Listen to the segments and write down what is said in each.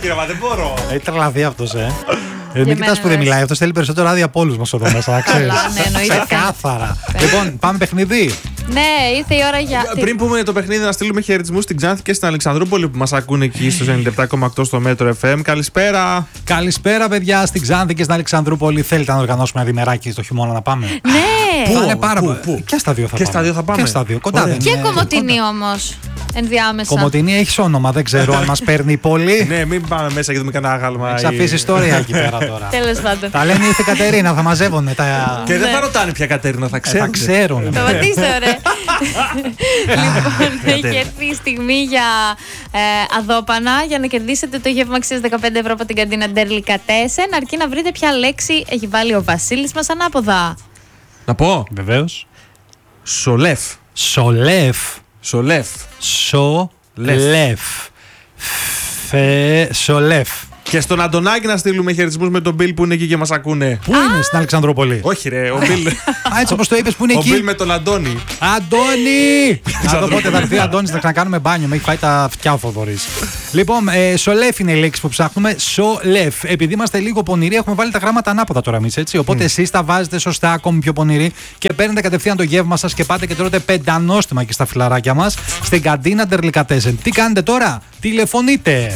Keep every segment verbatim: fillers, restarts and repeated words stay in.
άκυρα, μα δεν μπορώ. Έχει τρελαθεί αυτός, ε. Μην κοιτάς που δεν μιλάει, αυτός θέλει περισσότερο άδεια από όλους μας εδώ μέσα, ξέρεις. Ξεκάθαρα. Λοιπόν, πάμε παιχνίδι. Ναι, ήρθε η ώρα για. Πριν πούμε το παιχνίδι, να στείλουμε χαιρετισμούς στην Ξάνθη και στην Αλεξανδρούπολη που μας ακούνε εκεί στο ενενήντα επτά κόμμα οκτώ στο Μέτρο εφ εμ. Καλησπέρα. Καλησπέρα, παιδιά, στην Ξάνθη και στην Αλεξανδρούπολη. Θέλετε να οργανώσουμε ένα διμεράκι στο χειμώνα να πάμε? Ναι! Θα είναι πάρα πολύ. πού? Και στα δύο θα Και πάμε. στα δύο θα πάμε. Και στα δύο. Κοντά δεν Και είναι? Κομοτηνή όμως. Ενδιάμεσα. Κομοτηνή έχει όνομα, δεν ξέρω αν μας παίρνει πολύ. Ναι, μην πάμε μέσα και δούμε κανένα άγαλμα. Έχεις αφήσει ιστορία εκεί πέρα τώρα. Τέλος πάντων. Τα λένε ήρθε η Κατερίνα, θα μαζεύουνε τα. Και δεν θα ρωτάνε πια Κατερίνα, θα Θα ξέρουν. ξέρουν. Σταματήστε, ωραία. Λοιπόν, έχει έρθει η στιγμή για ε, αδόπανα για να κερδίσετε το γεύμα αξίας δεκαπέντε ευρώ από την καντίνα Ντερλικατέσεν, αρκεί να βρείτε ποια λέξη έχει βάλει ο Βασίλης μας ανάποδα. Να πω. Βεβαίως. Σολεφ. Σολεφ. Σολεφ. Σολεφ. Φε. Σολεφ. Και στον Αντωνάκη να στείλουμε χαιρετισμούς με τον Μπιλ που είναι εκεί και μας ακούνε. Πού είναι στην Αλεξανδρούπολη? Όχι, ρε, ο Μπιλ. Α, έτσι όπως το είπες, που είναι Ο Μπιλ εκεί. με τον Αντώνη. Αντώνη! Να δω πότε θα έρθει ο Αντώνης να ξανακάνουμε μπάνιο. Με έχει φάει τα αυτιά ο Θοδωρής. Λοιπόν, ε, σολέφ είναι η λέξη που ψάχνουμε. Σολέφ. Επειδή είμαστε λίγο πονηροί, έχουμε βάλει τα γράμματα ανάποδα τώρα εμείς, έτσι. Οπότε mm. εσείς τα βάζετε σωστά, ακόμη πιο πονηροί και παίρνετε κατευθείαν το γεύμα σας και πάτε και τρώτε πεντανόστιμα εκεί στα φιλαράκια μας στην καντίνα Ντερλικατέσεν. Τι κάνετε τώρα? Τηλεφωνείτε.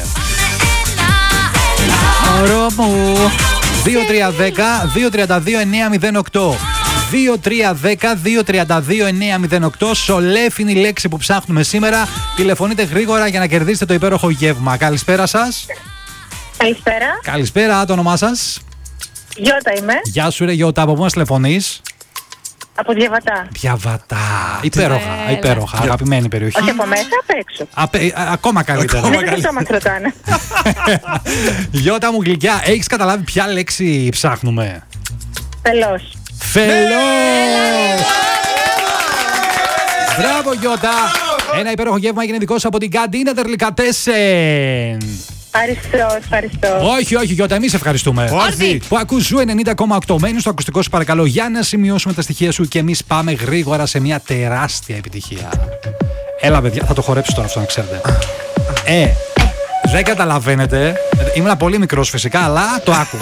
Μωρό μου. δύο τρία ένα μηδέν δύο τρία δύο εννιά μηδέν οκτώ δύο τρία ένα μηδέν δύο τρία δύο εννιά μηδέν οκτώ. Σολέφ είναι η λέξη που ψάχνουμε σήμερα. Τηλεφωνείτε γρήγορα για να κερδίσετε το υπέροχο γεύμα. Καλησπέρα σας. Καλησπέρα. Καλησπέρα, το όνομά σας? Γιώτα είμαι. Γεια σου ρε Γιώτα, από πού μας τηλεφωνείς? Από Διαβατά. Διαβατά. Υπέροχα, Έλα. υπέροχα. Αγαπημένη περιοχή. Όχι από μέσα, απ' έξω. Απε- α- ακόμα καλύτερα. Είναι και αυτό μας ρωτάνε. Γιώτα μου γλυκιά, έχεις καταλάβει ποια λέξη ψάχνουμε? Τελώς. Φελός! Μπράβο Γιώτα! Ένα υπέροχο γεύμα έγινε δικό σου από την καντίνα Ντερλικατέσεν. Ευχαριστώ, ευχαριστώ. Όχι, όχι Γιώτα, εμείς ευχαριστούμε. Όρθι. Που ακούς Ζου ενενήντα κόμμα οκτώ. Μένεις στο ακουστικό σου παρακαλώ για να σημειώσουμε τα στοιχεία σου και εμείς πάμε γρήγορα σε μια τεράστια επιτυχία. Έλα παιδιά, θα το χορέψω τώρα αυτό να ξέρετε. Ε, δεν καταλαβαίνετε. Ήμουν πολύ μικρός φυσικά, αλλά το άκουγα.